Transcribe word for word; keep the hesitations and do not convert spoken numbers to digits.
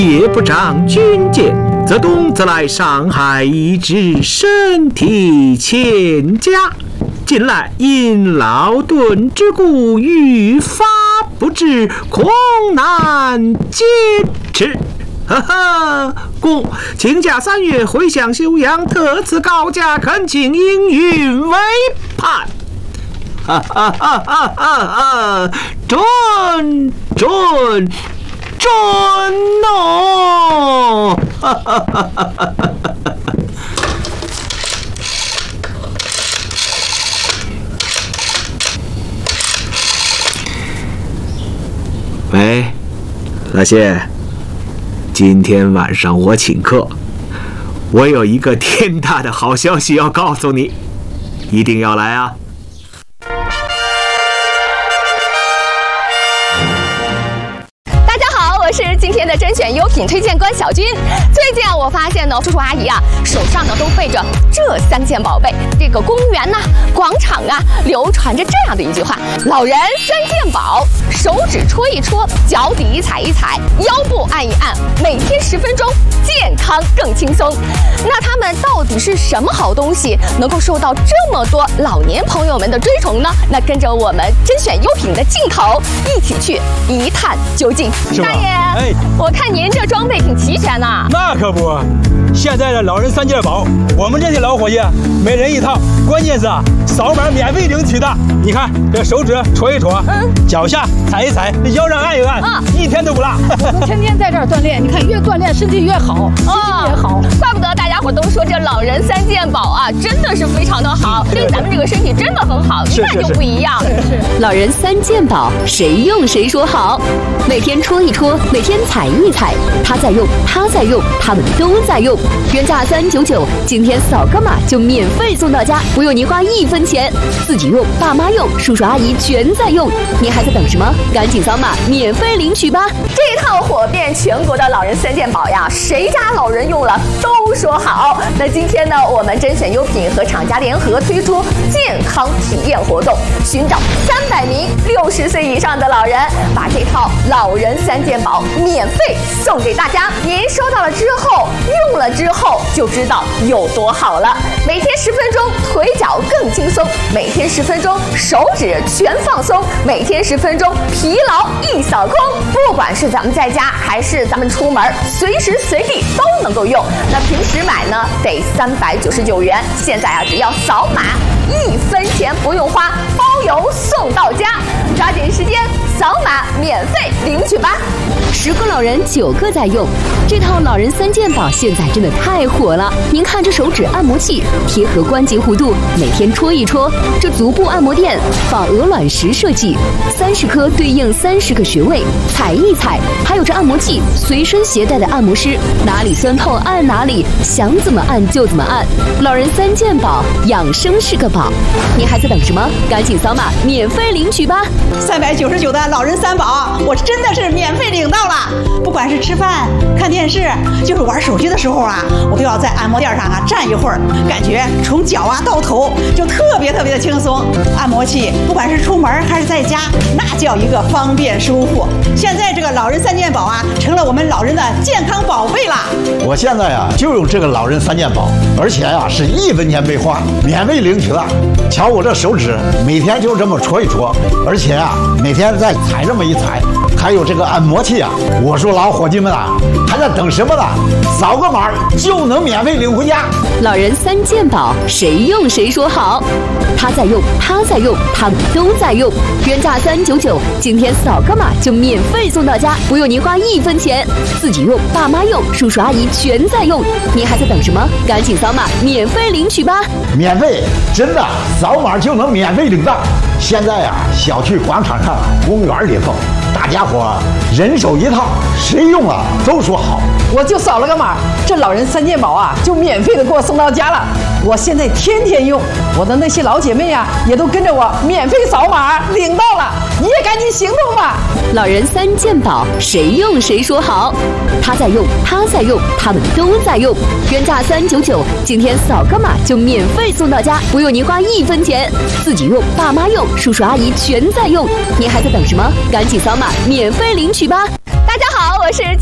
夜不长军舰，则东则来上海一职，身体欠佳。近来因劳顿之故，愈发不至，恐难坚持。呵呵，故请假三月回乡休养，特此告假，恳请应允为盼。哈哈哈哈哈哈！准准准哦！哈哈哈哈哈哈！喂，老谢，今天晚上我请客，我有一个天大的好消息要告诉你，一定要来啊！ 我是今天的甄选优品推荐官小军。最近啊，我发现呢，叔叔阿姨啊，手上呢都背着这三件宝贝。这个公园呐、啊、广场啊，流传着这样的一句话：老人三件宝，手指戳一戳，脚底踩一踩，腰部按一按，每天十分钟，健康更轻松。那他们到底是什么好东西，能够受到这么多老年朋友们的追崇呢？那跟着我们甄选优品的镜头一起去一探究竟。大爷。哎，我看您这装备挺齐全呐。 那可不，现在的老人三件宝，我们这些老伙计每人一套，关键是啊，扫码免费领取的。你看这手指戳一戳，嗯，脚下踩一踩，腰上按一按，啊，一天都不落。 我们天天在这儿锻炼，你看越锻炼身体越好，心情也好。 怪不得大家伙都说这老人三件宝啊，真的是非常的好，对咱们这个身体真的很好，一看就不一样。 是是。 老人三件宝，谁用谁说好。每天戳一戳，每天踩一踩，他在用，他在用，他们都在用。原价三九九，今天扫个码就免费送到家，不用您花一分钱。自己用，爸妈用，叔叔阿姨全在用，您还在等什么？赶紧扫码，免费领取吧！ 这一套火遍全国的老人三件宝呀，谁家老人用了都说好。那今天呢，我们甄选优品和厂家联合推出健康体验活动，寻找三百名六十岁以上的老人，把这套老人三件宝免费送给大家。您收到了之后，用了之后就知道有多好了。每天十分钟，腿脚更轻松；每天十分钟，手指全放松；每天十分钟，疲劳一扫空。不管是咱们在家还是咱们出门，随时随地都能够用。那平时买呢得三百九十九元，现在啊只要扫码，一分钱不用花，包邮送到家。抓紧时间扫码免费领取吧！ 十个老人九个在用，这套老人三件宝现在真的太火了。您看这手指按摩器贴合关节弧度，每天戳一戳；这足部按摩垫仿鹅卵石设计，三十颗对应三十个穴位，踩一踩。还有这按摩器随身携带的按摩师，哪里酸痛按哪里，想怎么按就怎么按。老人三件宝，养生是个宝。您还在等什么？赶紧扫码免费领取吧！ 三百九十九的老人三宝，我真的是免费领到了。不管是吃饭、看电视，就是玩手机的时候啊，我都要在按摩垫上啊站一会儿，感觉从脚啊到头就特别特别的轻松。按摩器不管是出门还是在家，那叫一个方便舒服。现在这个老人三件宝啊，成了我们老人的健康宝贝啦。 我现在啊就用这个老人三件宝，而且啊是一分钱没花，免费领取了。瞧我这手指，每天就这么戳一戳，而且啊每天再踩这么一踩。还有这个按摩器啊，我说老伙计们啊，还在等什么呢？扫个码就能免费领回家。 老人三件宝，谁用谁说好。他在用，他在用，他们都在用。原价三九九，今天扫个码就免费送到家，不用您花一分钱。自己用，爸妈用，叔叔阿姨全在用，您还在等什么？赶紧扫码，免费领取吧！ 免费，真的，扫码就能免费领到。现在啊，小区广场上、公园里头，大家伙人手一套，谁用了都说好。 我就扫了个码，这老人三件宝啊，就免费的给我送到家了。我现在天天用，我的那些老姐妹啊，也都跟着我免费扫码领到了。你也赶紧行动吧！ 老人三件宝，谁用谁说好。他在用，他在用，他们都在用。原价三九九，今天扫个码就免费送到家，不用您花一分钱。自己用，爸妈用，叔叔阿姨全在用，您还在等什么？赶紧扫码免费领取吧！ 大家好，我是